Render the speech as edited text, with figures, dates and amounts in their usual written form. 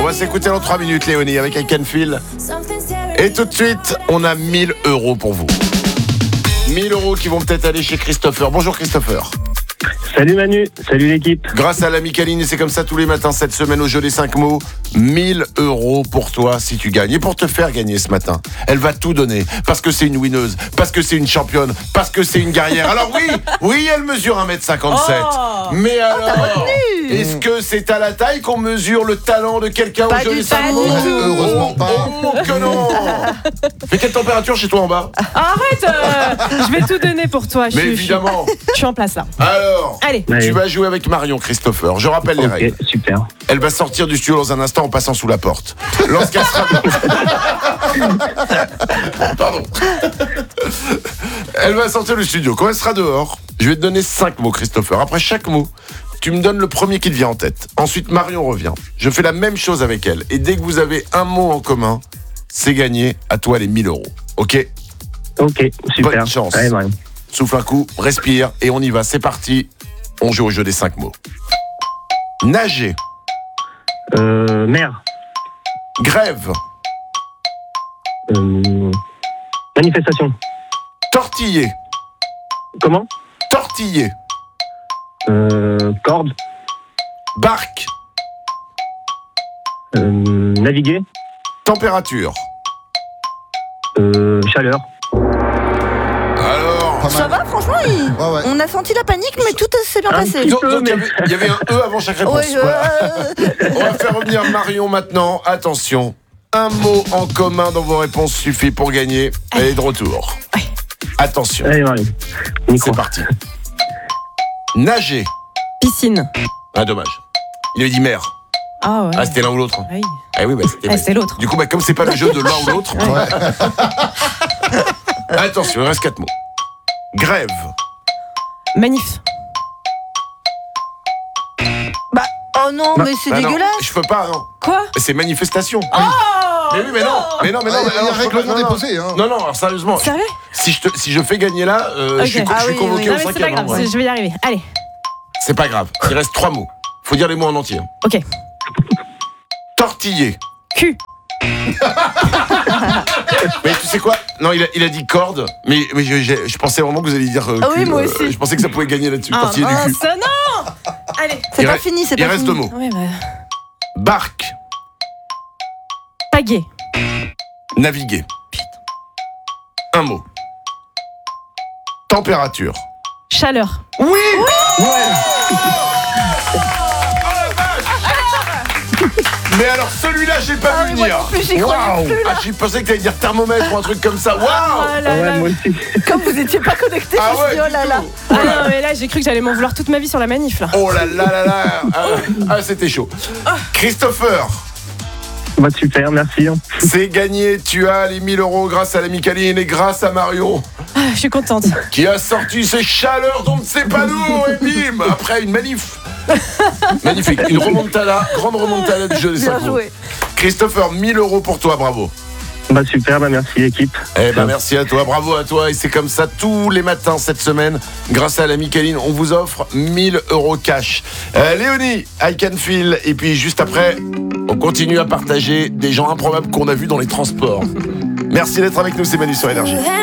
va s'écouter dans 3 minutes, Léonie, avec I Can Feel. Et tout de suite, on a 1000 € pour vous. 1000 € qui vont peut-être aller chez Christopher. Bonjour Christopher. Salut Manu, salut l'équipe. Grâce à l'ami Kaline, et c'est comme ça tous les matins cette semaine au jeu des 5 mots. 1000 € pour toi si tu gagnes. Et pour te faire gagner ce matin, elle va tout donner. Parce que c'est une winneuse, parce que c'est une championne, parce que c'est une guerrière. Alors oui, elle mesure 1m57. Mais alors, est-ce que c'est à la taille qu'on mesure le talent de quelqu'un au jeu des 5 mots? Heureusement pas. Oh que non. Mais quelle température chez toi en bas? Arrête, je vais tout donner pour toi. Mais évidemment. Je suis en place là. Alors, Allez. tu vas jouer avec Marion, Christopher. Je rappelle les règles. Ok, super. Elle va sortir du studio dans un instant en passant sous la porte. Lorsqu'elle sera... Pardon. Elle va sortir du studio. Quand elle sera dehors, je vais te donner 5 mots, Christopher. Après chaque mot, tu me donnes le premier qui te vient en tête. Ensuite, Marion revient. Je fais la même chose avec elle. Et dès que vous avez un mot en commun, c'est gagné. À toi les 1000 €. Ok? Ok, super. Bonne chance. Allez, Marion. Souffle un coup, respire et on y va. C'est parti. On joue au jeu des 5 mots. Nager. Mer. Grève. Manifestation. Tortiller. Comment? Tortiller. Corde. Barque. Naviguer. Température. Chaleur. Alors. Pas Ça mal. va, franchement, Ouais. on a senti la panique, mais tout s'est bien passé. Donc, il y avait un E avant chaque réponse. Ouais, Voilà. On va faire revenir Marion maintenant. Attention. Un mot en commun dans vos réponses suffit pour gagner. Elle est de retour. Attention. Allez, Marion. Nico. C'est parti. Nager. Piscine. Ah, dommage. Il avait dit mer. Ah ouais. Ah, c'était l'un ou l'autre. Oui. Ah oui, c'était. Ah, c'est l'autre. Du coup, comme c'est pas le jeu de l'un ou l'autre. Attention, il reste 4 mots. Grève. Manif. Oh non, mais c'est Bah non, dégueulasse. je peux pas, non. Quoi? C'est manifestation. Oh Mais oui, mais non. Mais non. Il y a alors, un je peux pas, règlement non. déposé. Hein. Non, alors sérieusement. Sérieux? Si je fais gagner là, Ok. je suis Ah oui, convoqué oui. au Non mais c'est pas 5e. grave, ouais. je vais y arriver. Allez. C'est pas grave. Il reste 3 mots. Faut dire les mots en entier. Ok. Tortiller. Cul. Mais tu sais quoi? Non, il a dit corde, mais je pensais vraiment que vous alliez dire Ah oui, cul, moi aussi. je pensais que ça pouvait gagner là-dessus. Ah Tortiller du cul. mince, non. Allez. C'est Il pas reste- fini, c'est Il pas reste fini. 2 mots. Ouais, bah. Barque. Pagaie. Naviguer. Un mot. Température. Chaleur. Oui. Mais alors celui-là j'ai pas vu Moi venir. non plus, j'y croyais plus, là. Ah, je pensais que t'allais dire thermomètre ou un truc comme ça. Waouh. Oh là Ouais, là. moi aussi. Comme vous étiez pas connectés, Ah je me suis dit, ouais, oh là du là. tout. Ah non mais là j'ai cru que j'allais m'en vouloir toute ma vie sur la manif là. Oh là là là là. C'était chaud. Christopher, Bah, super, merci. c'est gagné. Tu as les 1000 € grâce à l'ami Kaline et grâce à Marion Ah, je suis contente. qui a sorti ses chaleurs dont ne sait pas nous et bim après une manif. Magnifique. Une remontada, grande remontada du jeu des 5 Bien mots. joué. Christopher, 1000 € pour toi, bravo. Bah, super, bah, merci l'équipe. Eh ben merci à toi, bravo à toi. Et c'est comme ça tous les matins cette semaine. Grâce à l'ami Kaline, on vous offre 1000 € cash. Léonie, I Can Feel. Et puis juste après, on continue à partager des gens improbables qu'on a vus dans les transports. Merci d'être avec nous, c'est Manu sur Énergie.